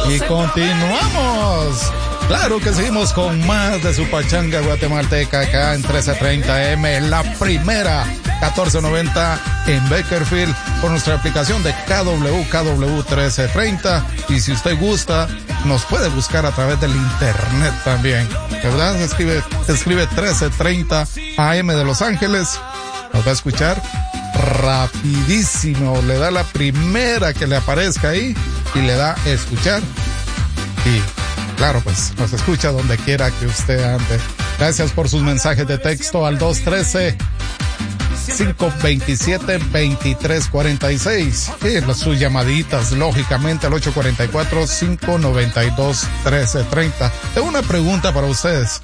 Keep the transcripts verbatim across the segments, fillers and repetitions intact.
Y continuamos. Claro que seguimos con más de su pachanga guatemalteca acá en trece treinta eme, la primera, catorce noventa en Bakersfield, por nuestra aplicación de K W K W trece treinta. Y si usted gusta, nos puede buscar a través del internet también, ¿verdad? Escribe, escribe trece treinta A M de Los Ángeles, nos va a escuchar rapidísimo, le da la primera que le aparezca ahí y le da escuchar y claro, pues nos escucha donde quiera que usted ande. Gracias por sus mensajes de texto al dos uno tres, cinco dos siete, dos tres cuatro seis y las sus llamaditas lógicamente al ocho cuatro cuatro, cinco nueve dos, uno tres tres cero. Tengo una pregunta para ustedes.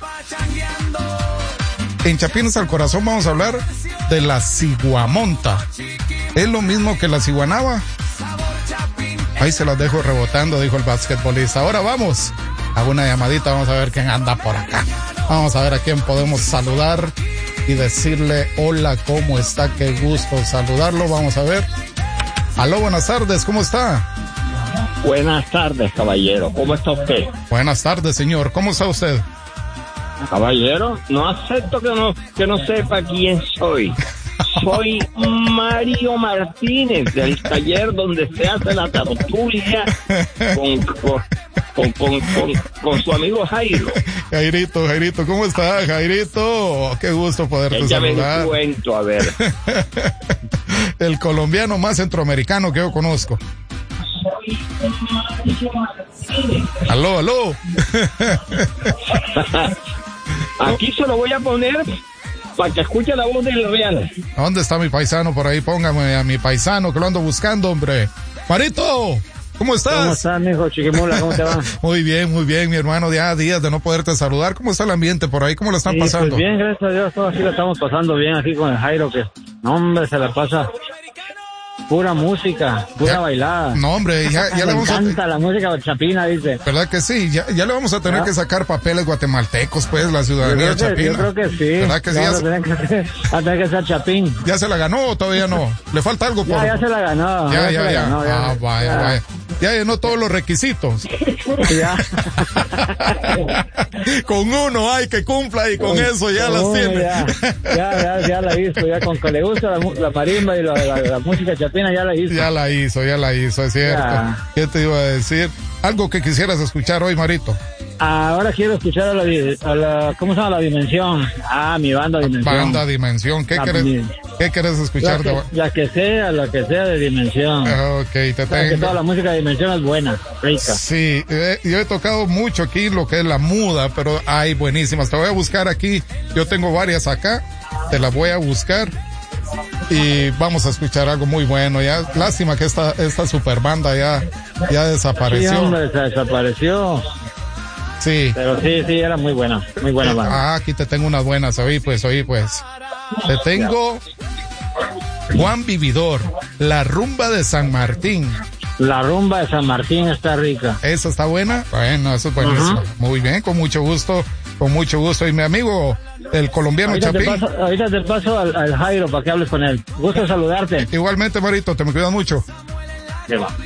En Chapines al Corazón vamos a hablar de la ciguamonta. ¿Es lo mismo que la ciguanaba? Ahí se las dejo rebotando, dijo el basquetbolista. Ahora vamos a una llamadita, vamos a ver quién anda por acá. Vamos a ver a quién podemos saludar y decirle hola, ¿cómo está? Qué gusto saludarlo. Vamos a ver. Aló, buenas tardes, ¿cómo está? Buenas tardes, caballero. ¿Cómo está usted? Buenas tardes, señor. ¿Cómo está usted? Caballero, no acepto que no, que no sepa quién soy. Soy Mario Martínez, del taller donde se hace la tertulia con, con, con, con, con, con su amigo Jairo. Jairito, Jairito, ¿cómo está, Jairito? Qué gusto poderte Échame saludar. un cuento, a ver. El colombiano más centroamericano que yo conozco. Soy Mario Martínez. Aló, aló. Aquí se lo voy a poner para que escuche la voz del Real. ¿Dónde está mi paisano? Por ahí póngame a mi paisano que lo ando buscando, hombre. Marito, ¿cómo estás? ¿Cómo estás, mijo Chiquimula? ¿Cómo te va? Muy bien, muy bien, mi hermano. Ya días de no poderte saludar. ¿Cómo está el ambiente por ahí? ¿Cómo lo están Sí, pasando? Pues bien, gracias a Dios. Todo así lo estamos pasando bien aquí con el Jairo, que no, hombre, se la pasa pura música, pura ya, bailada. No, hombre, ya, ya Me le vamos encanta a... la música chapina, dice. ¿Verdad que sí? Ya, ya le vamos a tener ¿Ah? que sacar papeles guatemaltecos, pues, la ciudadanía yo creo que, chapina. Yo creo que sí. ¿Verdad que sí? Ya Ya, tener que, a tener que ser chapín. ¿Ya se la ganó o todavía no? ¿Le falta algo? Por... Ya, ya se la ganó. Ya, ya, ya, se la ya. ganó, ya. Ah, vaya, ya. vaya. Ya llenó todos los requisitos. Ya. Con uno hay que cumpla y con, con eso ya las tiene. Ya, ya, ya, ya la hizo. Ya con que le gusta la, la marimba y la, la, la música chapina, ya la hizo. Ya la hizo, ya la hizo, es cierto. Ya. ¿Qué te iba a decir? Algo que quisieras escuchar hoy, Marito. Ahora quiero escuchar a la, a la, ¿cómo se llama? La Dimensión. Ah, mi banda Dimensión. Banda Dimensión. ¿Qué La, querés, mi, ¿qué querés escuchar? La que, de... la que sea, la que sea de Dimensión. Ok, te tengo. Que toda la música de Dimensión es buena, rica. Sí, eh, yo he tocado mucho aquí lo que es la muda, pero hay buenísimas. Te voy a buscar aquí. Yo tengo varias acá. Te las voy a buscar. Y vamos a escuchar algo muy bueno. Ya, lástima que esta, esta super banda ya, ya desapareció. Sí, hombre, se desapareció. Sí. Pero sí, sí, era muy buena, muy buena banda. Ah, aquí te tengo unas buenas, oí pues, oí pues. Te tengo Juan Vividor, La Rumba de San Martín. La Rumba de San Martín está rica. ¿Esa está buena? Bueno, eso es buenísimo. Uh-huh. Muy bien, con mucho gusto, con mucho gusto. Y mi amigo, el colombiano ahorita Chapín. Te paso, ahorita te paso al, al Jairo para que hables con él. Gusto saludarte. Igualmente, Marito, te me cuidas mucho. ¿Qué va?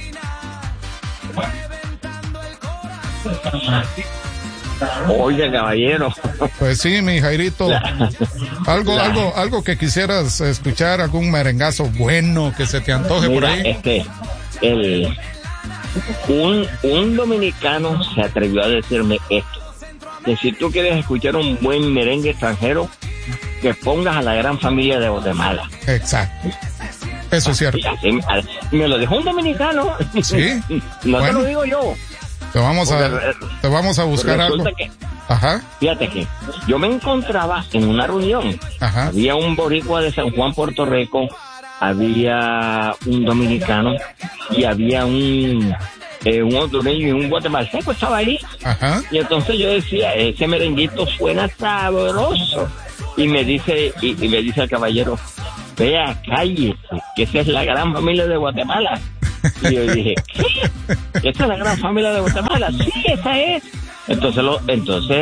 Oye, caballero. Pues sí, mi Jairito. Algo, la... algo, algo que quisieras escuchar, algún merengazo bueno que se te antoje. Mira, por ahí. Este, el, un, un dominicano se atrevió a decirme esto, que si tú quieres escuchar un buen merengue extranjero, que pongas a la gran familia de Guatemala. Exacto. Eso es cierto. Así, me lo dijo un dominicano. Sí. No bueno. te lo digo yo. Te vamos a, te vamos a buscar algo. Que, Ajá. Fíjate que yo me encontraba en una reunión. Ajá. Había un boricua de San Juan, Puerto Rico, había un dominicano y había un eh, un hondureño y un guatemalteco estaba ahí. Ajá. Y entonces yo decía, ese merenguito suena sabroso. Y me dice, y, y me dice el caballero, vea, cállese, que esa es la gran familia de Guatemala. Y yo dije, ¿qué? ¿Esa es la gran familia de Guatemala? Sí, esa es. Entonces, lo, entonces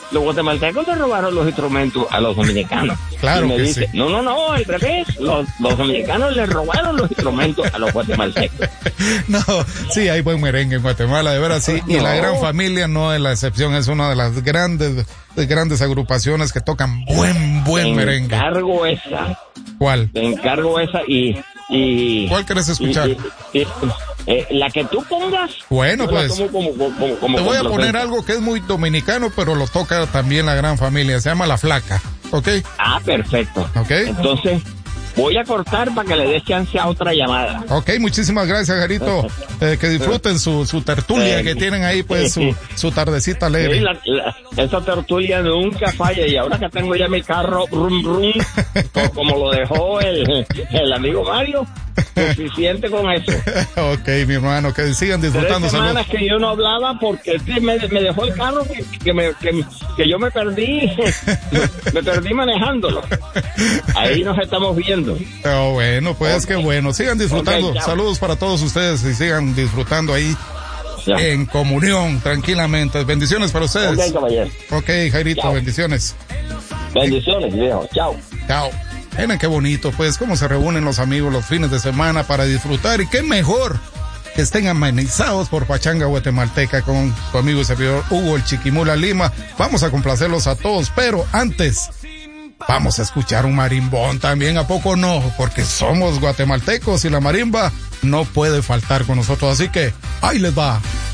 los guatemaltecos le robaron los instrumentos a los dominicanos. Claro y me que dice, sí. no, no, no, al revés, los, los dominicanos le robaron los instrumentos a los guatemaltecos. No, sí, hay buen merengue en Guatemala, de veras sí, y No. la Gran Familia no es la excepción, es una de las grandes, de grandes agrupaciones que tocan buen, buen Te merengue. encargo esa, ¿Cuál? te encargo esa y... y ¿Cuál querés escuchar? y- y- y- eh, la que tú pongas. Bueno, yo la pues, tomo como, como, como, como Te voy a poner complacencia. algo que es muy dominicano, pero lo toca también la Gran Familia, se llama La Flaca, ¿ok? Ah, perfecto. Ok. Entonces, voy a cortar para que le des chance a otra llamada. Ok, muchísimas gracias, Jarito. Eh, que disfruten su, su tertulia Eh, que tienen ahí, pues, su, su tardecita Sí, alegre. la- la- esa tertulia nunca falla y ahora que tengo ya mi carro rum rum, co- como lo dejó el, el amigo Mario, suficiente con eso. Ok, mi hermano, que sigan Tres disfrutando. semanas Saludos. que yo no hablaba porque este me, me dejó el carro que, que, me, que, que yo me perdí, me perdí manejándolo. Ahí nos estamos viendo. Oh, bueno, pues qué bueno. Sigan disfrutando. Ok, chao. Saludos para todos ustedes y sigan disfrutando ahí Ya. en comunión, tranquilamente. Bendiciones para Ok, ustedes. caballero. Ok, Jairito, Chao. bendiciones. Bendiciones, viejo. Chao. Chao. Miren qué bonito, pues, cómo se reúnen los amigos los fines de semana para disfrutar. Y qué mejor que estén amenizados por Pachanga Guatemalteca con su amigo y servidor Hugo el Chiquimula Lima. Vamos a complacerlos a todos, pero antes vamos a escuchar un marimbón también, ¿a poco no? Porque somos guatemaltecos y la marimba no puede faltar con nosotros. Así que ahí les va.